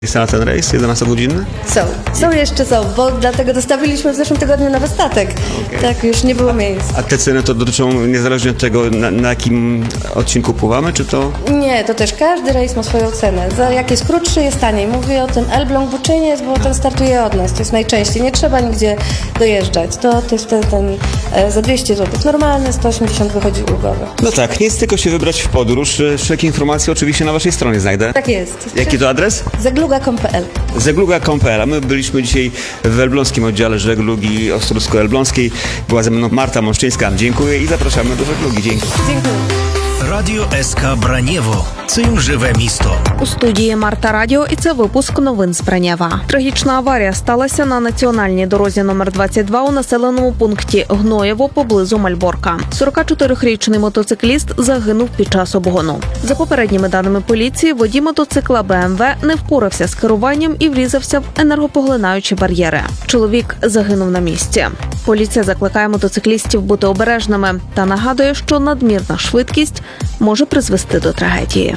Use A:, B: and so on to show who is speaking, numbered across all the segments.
A: Jest na ten rejs 11-godzinny?
B: Są jeszcze, bo dlatego dostawiliśmy w zeszłym tygodniu nowy statek.
A: Okay.
B: Tak, już nie było miejsc.
A: A te ceny to dotyczą niezależnie od tego, na jakim odcinku pływamy, czy to?
B: Nie, to też każdy rejs ma swoją cenę. Za jak jest krótszy, jest taniej. Mówię o tym Elbląg Buczyniec, bo ten startuje od nas. To jest najczęściej. Nie trzeba nigdzie dojeżdżać. To jest ten za 200 zł. Normalny 180 wychodzi ulgowy.
A: No tak, nie jest tylko się wybrać w podróż. Wszelkie informacje oczywiście na waszej stronie znajdę.
B: Tak jest.
A: Jaki to adres?
B: Zegluga.pl.
A: Zegluga.pl. My byliśmy dzisiaj w elbląskim oddziale żeglugi Ostrucko-Elbląskiej. Była ze mną Marta Moszczyńska. Dziękuję i zapraszamy do żeglugi. Dzięki.
B: Dziękuję.
C: Радіо СК Бранєво. Цим живе місто.
D: У студії Марта Радіо, і це випуск новин з Бранєва. Трагічна аварія сталася на національній дорозі номер 22 у населеному пункті Гноєво поблизу Мальборка. 44-річний мотоцикліст загинув під час обгону. За попередніми даними поліції, водій мотоцикла БМВ не впорався з керуванням і врізався в енергопоглинаючі бар'єри. Чоловік загинув на місці. Поліція закликає мотоциклістів бути обережними та нагадує, що надмірна швидкість може призвести до трагедії.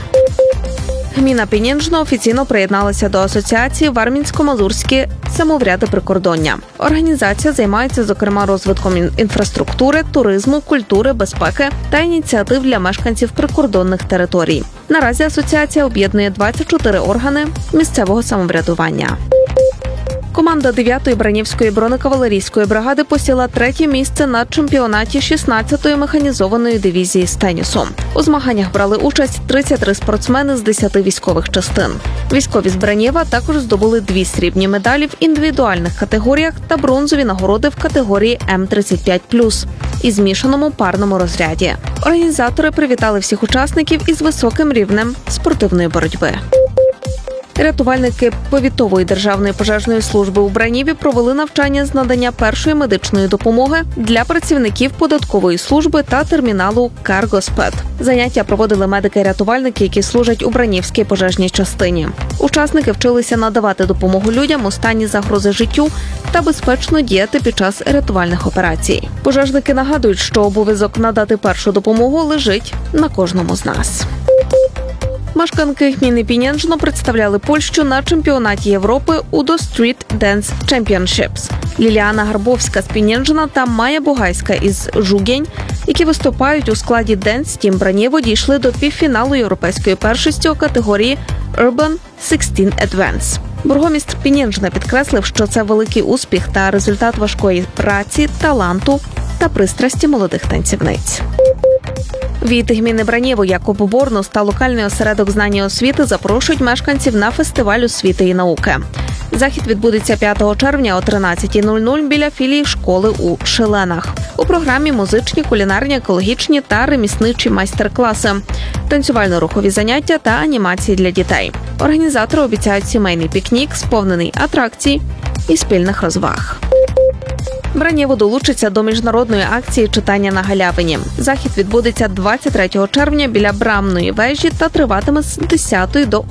D: Гміна Пінінжно офіційно приєдналася до асоціації Вармінсько-Мазурські самовряди прикордоння. Організація займається, зокрема, розвитком інфраструктури, туризму, культури, безпеки та ініціатив для мешканців прикордонних територій. Наразі асоціація об'єднує 24 органи місцевого самоврядування. Команда 9-ї Бранівської бронекавалерійської бригади посіла 3-є місце на чемпіонаті 16-ї механізованої дивізії з тенісу. У змаганнях брали участь 33 спортсмени з 10 військових частин. Військові з Бранєва також здобули 2 срібні медалі в індивідуальних категоріях та бронзові нагороди в категорії М35+, і змішаному парному розряді. Організатори привітали всіх учасників із високим рівнем спортивної боротьби. Рятувальники повітової державної пожежної служби у Браніві провели навчання з надання першої медичної допомоги для працівників податкової служби та терміналу «Каргоспет». Заняття проводили медики-рятувальники, які служать у Бранівській пожежній частині. Учасники вчилися надавати допомогу людям у стані загрози життю та безпечно діяти під час рятувальних операцій. Пожежники нагадують, що обов'язок надати першу допомогу лежить на кожному з нас. Мешканки гміни Пінінжно представляли Польщу на чемпіонаті Європи UDO Street Dance Championships. Ліліана Гарбовська з Пінінжна та Майя Бугайська із Жугєнь, які виступають у складі Dance Team Бранєво, дійшли до півфіналу європейської першості у категорії Urban 16 Advance. Бургомістр Пінінжна підкреслив, що це великий успіх та результат важкої праці, таланту та пристрасті молодих танцівниць. Від гміни Бранєво Якоб Борнус та локальний осередок знань і освіти запрошують мешканців на фестиваль освіти і науки. Захід відбудеться 5 червня о 13:00 біля філії школи у Шеленах. У програмі музичні, кулінарні, екологічні та ремісничі майстер-класи, танцювально-рухові заняття та анімації для дітей. Організатори обіцяють сімейний пікнік, сповнений атракцій і спільних розваг. Бранєво долучиться до міжнародної акції «Читання на галявині». Захід відбудеться 23 червня біля Брамної вежі та триватиме з 10 до